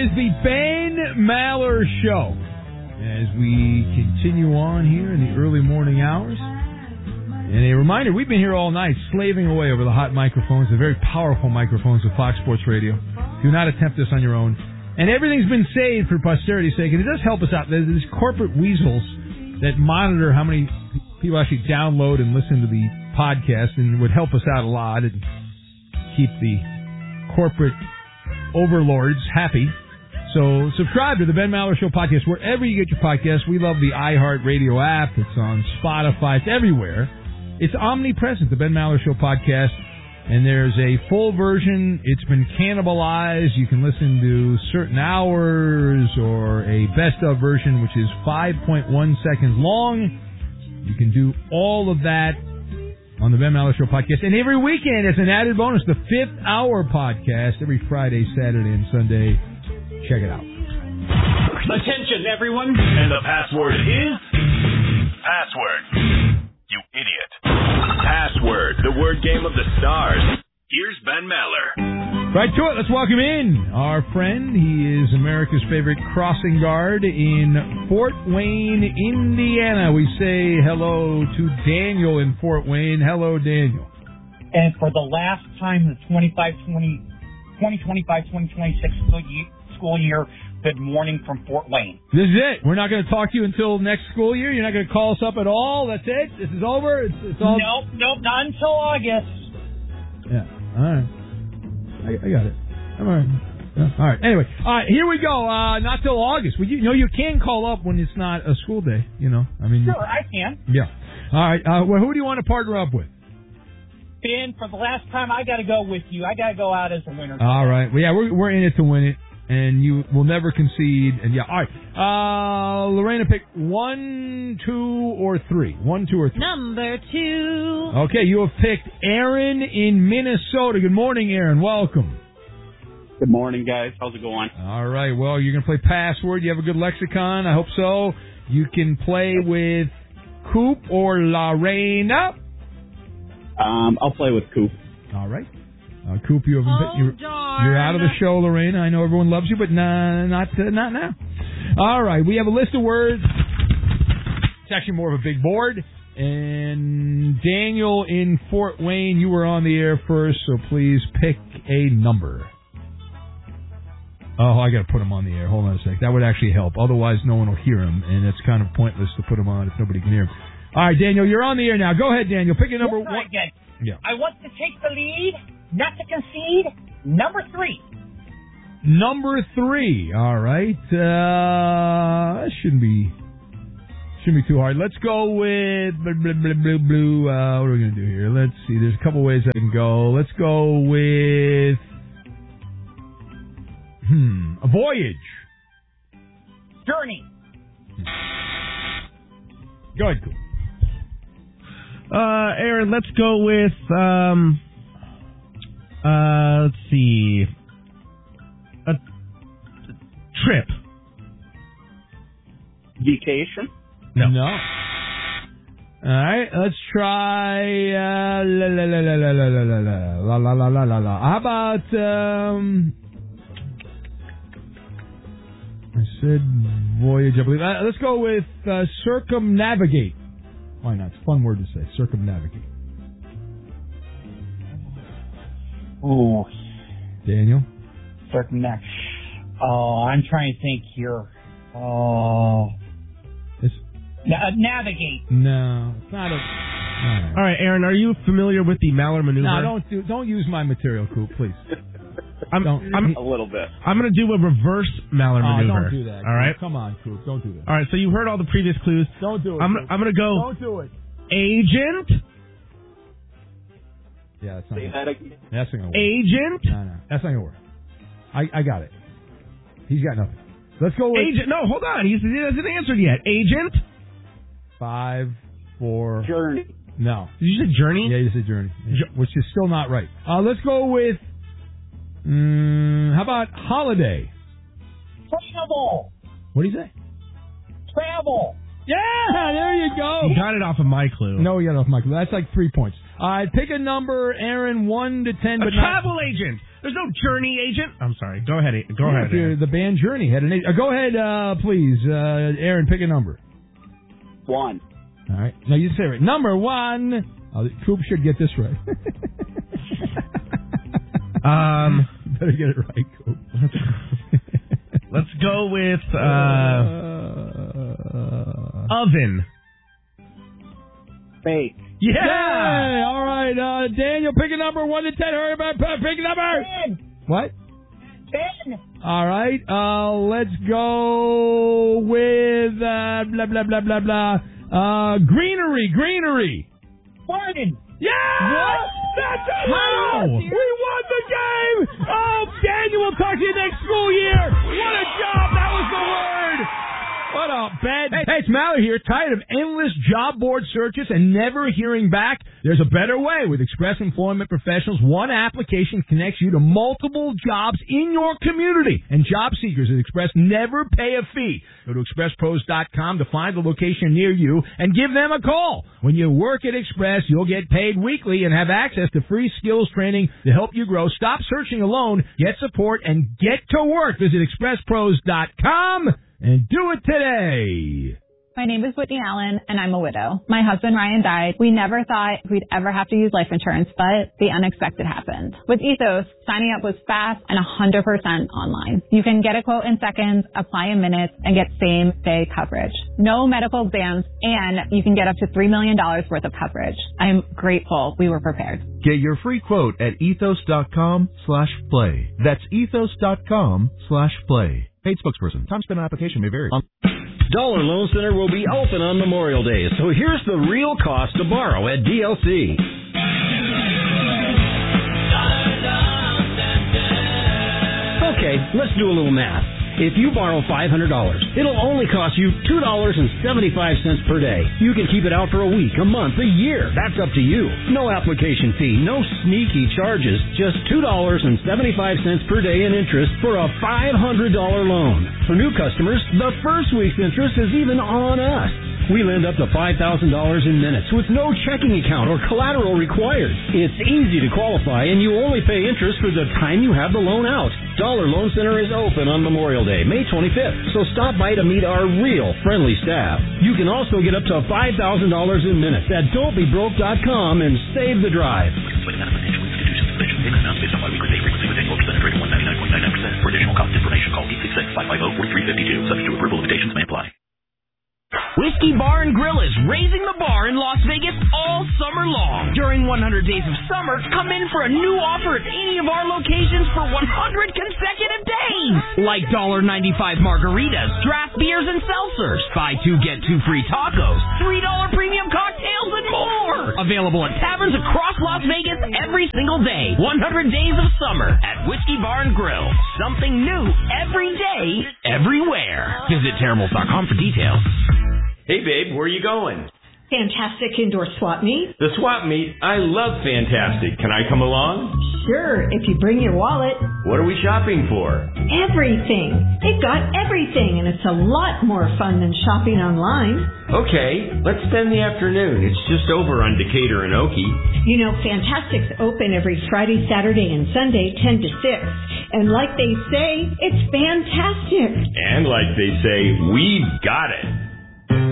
is the Ben Maller Show. As we continue on here in the early morning hours. And a reminder, we've been here all night slaving away over the hot microphones, the very powerful microphones of Fox Sports Radio. Do not attempt this on your own. And everything's been saved for posterity's sake, and it does help us out. There's these corporate weasels that monitor how many people actually download and listen to the podcast, and would help us out a lot and keep the corporate overlords happy. So subscribe to the Ben Maller Show podcast wherever you get your podcasts. We love the iHeartRadio app. It's on Spotify. It's everywhere. It's omnipresent, the Ben Maller Show podcast. And there's a full version. It's been cannibalized. You can listen to certain hours or a best-of version, which is 5.1 seconds long. You can do all of that on the Ben Maller Show podcast. And every weekend, as an added bonus, the 5th Hour podcast, every Friday, Saturday, and Sunday. Check it out. Attention, everyone. And the password is... Password. You idiot. Password, the word game of the stars. Here's Ben Maller. Right to it. Let's welcome in our friend. He is America's favorite crossing guard in Fort Wayne, Indiana. We say hello to Daniel in Fort Wayne. Hello, Daniel. And for the last time in the 2025-2026 school year, good morning from Fort Wayne. This is it. We're not going to talk to you until next school year. You're not going to call us up at all. That's it. This is over. It's all. Nope, not until August. Yeah. All right. I got it. All right. All right. Anyway, here we go. Not till August. Well, you can call up when it's not a school day. Sure, I can. Yeah. All right. Well, who do you want to partner up with? Ben, for the last time, I got to go with you. I got to go out as a winner. All right. Well, yeah, we're in it to win it. And you will never concede. And yeah, all right. Lorena, pick 1, 2, or 3. 1, 2, or 3. Number 2. Okay, you have picked Aaron in Minnesota. Good morning, Aaron. Welcome. Good morning, guys. How's it going? All right. Well, you're going to play password. You have a good lexicon. I hope so. You can play with Coop or Lorena. I'll play with Coop. All right. Coop, you're out of the show, Lorena. I know everyone loves you, but not now. All right, we have a list of words. It's actually more of a big board. And Daniel in Fort Wayne, you were on the air first, so please pick a number. Oh, I got to put him on the air. Hold on a sec. That would actually help. Otherwise, no one will hear him, and it's kind of pointless to put him on if nobody can hear him. All right, Daniel, you're on the air now. Go ahead, Daniel. Pick a number one. Again. Yeah. I want to take the lead. Not to concede. Number 3. Number 3. All right. That shouldn't be too hard. Let's go with blue. What are we going to do here? Let's see. There's a couple ways I can go. Let's go with a voyage. Journey. Go ahead, Coop. Aaron, let's go with let's see, a trip. Vacation? No. All right, let's try la. How about I said voyage, I believe. Let's go with circumnavigate. Why not? It's a fun word to say. Circumnavigate. Ooh. Daniel? Circumnavigate. Oh, I'm trying to think here. Navigate. No, it's not a... All right, Aaron, are you familiar with the Maller maneuver? No, don't use my material, Coop, please. I'm a little bit. I'm going to do a reverse Maller maneuver. Don't do that. All right? Come on, Coop. Don't do that. All right, so you heard all the previous clues. Don't do it. I'm going to go... Don't do it. Agent. Yeah, that's not Say that again. That's not going to work. Agent. No. That's not going to work. I got it. He's got nothing. Let's go with... Agent. No, hold on. He hasn't answered yet. Agent. 5, 4... Journey. No. Did you say journey? Yeah, you said journey. Which is still not right. Let's go with... how about holiday? Travel. What do you say? Travel. Yeah, there you go. You got it off of my clue. No, you got it off my clue. That's like 3 points. Pick a number, Aaron, 1 to 10. A travel agent. There's no Journey agent. I'm sorry. Go ahead. Go ahead. Aaron. The band Journey had an agent. Go ahead, please. Aaron, pick a number. 1. All right. No, you say it right. Number 1. Coop should get this right. Better get it right, Coop. Let's go with oven. Fake. Yeah! All right, Daniel, pick a number 1 to 10. Hurry about pick a number. 10. What? 10. All right, let's go with blah, blah, blah, blah, blah. Greenery. Warden. Yeah! What? That's it! How? We won the game! Oh, Daniel, we'll talk to you next school year. What a job! That was the word! What a bad... Hey, it's Mallory here. Tired of endless job board searches and never hearing back? There's a better way. With Express Employment Professionals, one application connects you to multiple jobs in your community. And job seekers at Express never pay a fee. Go to expresspros.com to find the location near you and give them a call. When you work at Express, you'll get paid weekly and have access to free skills training to help you grow. Stop searching alone. Get support and get to work. Visit expresspros.com. And do it today. My name is Whitney Allen, and I'm a widow. My husband, Ryan, died. We never thought we'd ever have to use life insurance, but the unexpected happened. With Ethos, signing up was fast and 100% online. You can get a quote in seconds, apply in minutes, and get same-day coverage. No medical exams, and you can get up to $3 million worth of coverage. I'm grateful we were prepared. Get your free quote at ethos.com/play. That's ethos.com/play. Paid spokesperson. Time spent on application may vary. Dollar Loan Center will be open on Memorial Day, so here's the real cost to borrow at DLC. Okay, let's do a little math. If you borrow $500, it'll only cost you $2.75 per day. You can keep it out for a week, a month, a year. That's up to you. No application fee, no sneaky charges, just $2.75 per day in interest for a $500 loan. For new customers, the first week's interest is even on us. We lend up to $5,000 in minutes with no checking account or collateral required. It's easy to qualify, and you only pay interest for the time you have the loan out. Dollar Loan Center is open on Memorial Day, May 25th, so stop by to meet our real friendly staff. You can also get up to $5,000 in minutes at don'tbebroke.com and save the drive. For additional cost information, call 866-550-4352. Subject to approval, limitations may apply. Whiskey Bar and Grill is raising the bar in Las Vegas all summer long. During 100 Days of Summer, come in for a new offer at any of our locations for 100 consecutive days. Like $1.95 margaritas, draft beers, and seltzers. Buy 2, get 2 free tacos, $3 premium cocktails, and more. Available at taverns across Las Vegas every single day. 100 Days of Summer at Whiskey Bar and Grill. Something new every day, everywhere. Visit Terribles.com for details. Hey, babe, where are you going? Fantastic Indoor Swap Meet. The swap meet? I love Fantastic. Can I come along? Sure, if you bring your wallet. What are we shopping for? Everything. They've got everything, and it's a lot more fun than shopping online. Okay, let's spend the afternoon. It's just over on Decatur and Okie. You know, Fantastic's open every Friday, Saturday, and Sunday, 10 to 6. And like they say, it's fantastic. And like they say, we've got it.